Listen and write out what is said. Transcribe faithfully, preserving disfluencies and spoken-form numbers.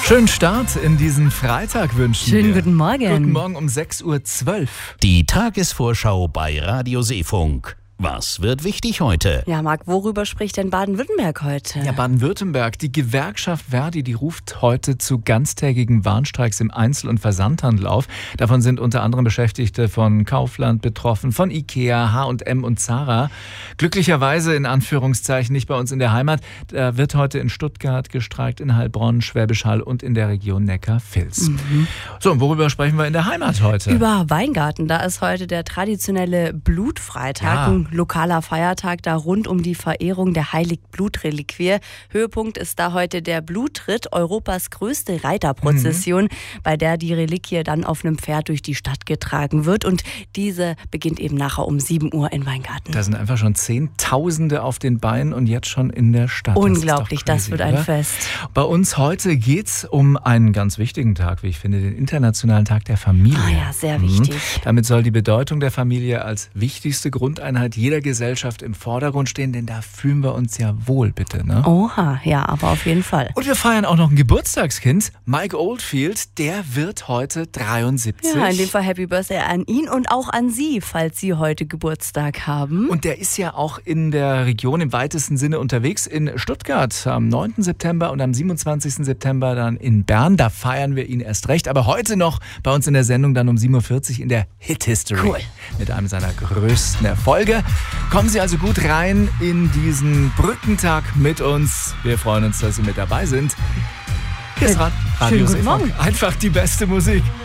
Schönen Start in diesen Freitag wünschen Schönen wir. guten Morgen. Guten Morgen um sechs Uhr zwölf. Die Tagesvorschau bei Radio Seefunk. Was wird wichtig heute? Ja, Marc, worüber spricht denn Baden-Württemberg heute? Ja, Baden-Württemberg, die Gewerkschaft Verdi, die ruft heute zu ganztägigen Warnstreiks im Einzel- und Versandhandel auf. Davon sind unter anderem Beschäftigte von Kaufland betroffen, von Ikea, H und M und Zara. Glücklicherweise in Anführungszeichen nicht bei uns in der Heimat. Da wird heute in Stuttgart gestreikt, in Heilbronn, Schwäbisch Hall und in der Region Neckar-Vils. Mhm. So, und worüber sprechen wir in der Heimat heute? Über Weingarten. Da ist heute der traditionelle Blutfreitag. Ja. Ein lokaler Feiertag da rund um die Verehrung der Heilig-Blut-Reliquie. Höhepunkt ist da heute der Blutritt, Europas größte Reiterprozession, mhm. bei der die Reliquie dann auf einem Pferd durch die Stadt getragen wird. Und diese beginnt eben nachher um sieben Uhr in Weingarten. Da sind einfach schon Zehntausende auf den Beinen und jetzt schon in der Stadt. Unglaublich, das, crazy, das wird ein oder? Fest. Bei uns heute geht es um einen ganz wichtigen Tag, wie ich finde, den Internationalen Tag der Familie. Ah ja, sehr wichtig. Mhm. Damit soll die Bedeutung der Familie als wichtigste Grundeinheit jeder Gesellschaft im Vordergrund stehen, denn da fühlen wir uns ja wohl, bitte, ne? Oha, ja, aber auf jeden Fall. Und wir feiern auch noch ein Geburtstagskind, Mike Oldfield, der wird heute dreiundsiebzig. Ja, in dem Fall Happy Birthday an ihn und auch an Sie, falls Sie heute Geburtstag haben. Und der ist ja auch in der Region im weitesten Sinne unterwegs, in Stuttgart am neunten September und am siebenundzwanzigsten September dann in Bern. Da feiern wir ihn erst recht, aber heute noch bei uns in der Sendung dann um sieben Uhr vierzig in der Hit History. Cool. Mit einem seiner größten Erfolge. Kommen Sie also gut rein in diesen Brückentag mit uns. Wir freuen uns, dass Sie mit dabei sind. Hier ist Radio Schönen guten Morgen. Seefunk. Einfach die beste Musik.